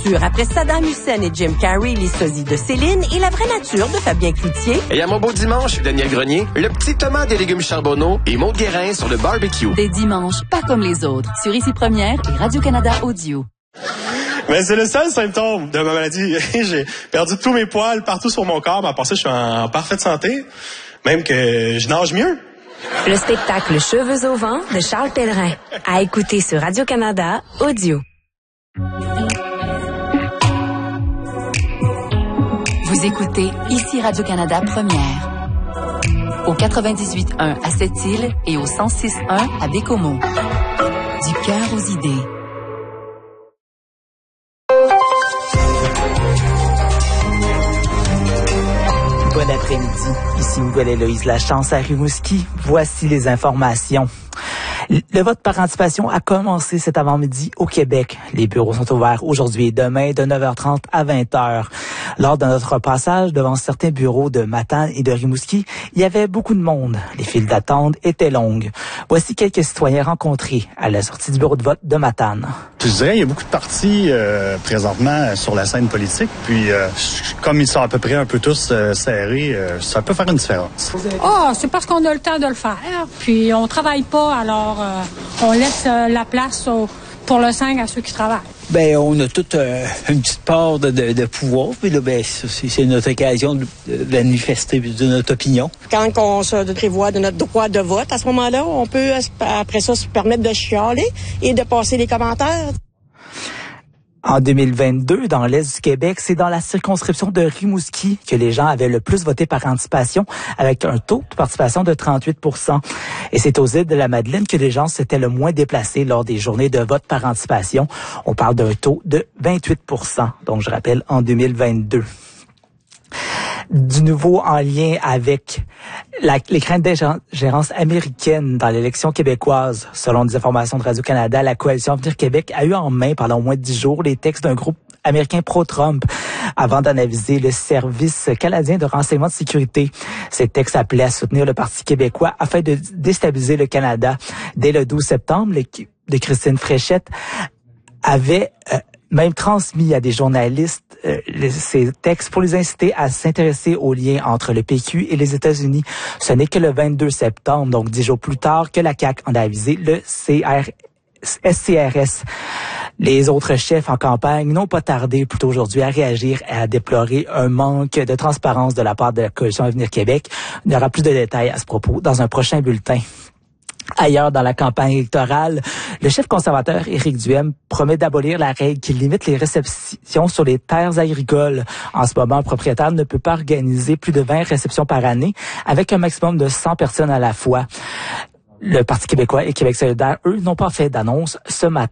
nature après Saddam Hussein et Jim Carrey, les sosies de Céline et la vraie nature de Fabien Cloutier. Et à mon beau dimanche, Daniel Grenier, le petit Thomas des légumes charbonneaux et Maud Guérin sur le barbecue. Des dimanches, pas comme les autres, sur Ici Première et Radio-Canada Audio. Mais c'est le seul symptôme de ma maladie. J'ai perdu tous mes poils partout sur mon corps, mais à part ça, je suis en parfaite santé. Même que je nage mieux. Le spectacle Cheveux au vent de Charles Pellerin. À écouter sur Radio-Canada Audio. Vous écoutez Ici Radio-Canada Première. Au 98.1 à Sept-Îles et au 106.1 à Bécomo. Du cœur aux idées. Bon après-midi. Ici Miguel Héloïse Lachance à Rimouski. Voici les informations. Le vote par anticipation a commencé cet avant-midi au Québec. Les bureaux sont ouverts aujourd'hui et demain de 9h30 à 20h. Lors de notre passage devant certains bureaux de Matane et de Rimouski, il y avait beaucoup de monde. Les files d'attente étaient longues. Voici quelques citoyens rencontrés à la sortie du bureau de vote de Matane. Je dirais, il y a beaucoup de partis présentement sur la scène politique. Puis, comme ils sont à peu près un peu tous serrés, ça peut faire une différence. C'est parce qu'on a le temps de le faire. Puis, on travaille pas, alors on laisse la place pour le 5 à ceux qui travaillent. Ben, on a toute une petite part de pouvoir. Puis là, ben, c'est notre occasion de manifester de notre opinion. Quand on se prévoit de notre droit de vote, à ce moment-là, on peut, après ça, se permettre de chialer et de passer les commentaires. En 2022, dans l'Est du Québec, c'est dans la circonscription de Rimouski que les gens avaient le plus voté par anticipation, avec un taux de participation de 38%. Et c'est aux îles de la Madeleine que les gens s'étaient le moins déplacés lors des journées de vote par anticipation. On parle d'un taux de 28%, donc je rappelle, en 2022. Du nouveau en lien avec les craintes d'ingérence américaine dans l'élection québécoise. Selon des informations de Radio-Canada, la coalition Avenir Québec a eu en main pendant au moins 10 jours les textes d'un groupe américain pro-Trump avant d'en aviser le Service canadien de renseignement de sécurité. Ces textes appelaient à soutenir le Parti québécois afin de déstabiliser le Canada. Dès le 12 septembre, l'équipe de Christine Fréchette avait même transmis à des journalistes ces textes pour les inciter à s'intéresser aux liens entre le PQ et les États-Unis. Ce n'est que le 22 septembre, donc 10 jours plus tard, que la CAQ en a avisé le SCRS. Les autres chefs en campagne n'ont pas tardé, plutôt aujourd'hui, à réagir et à déplorer un manque de transparence de la part de la coalition Avenir Québec. Il y aura plus de détails à ce propos dans un prochain bulletin. Ailleurs dans la campagne électorale, le chef conservateur Éric Duhem promet d'abolir la règle qui limite les réceptions sur les terres agricoles. En ce moment, un propriétaire ne peut pas organiser plus de 20 réceptions par année avec un maximum de 100 personnes à la fois. Le Parti québécois et Québec solidaire, eux, n'ont pas fait d'annonce ce matin.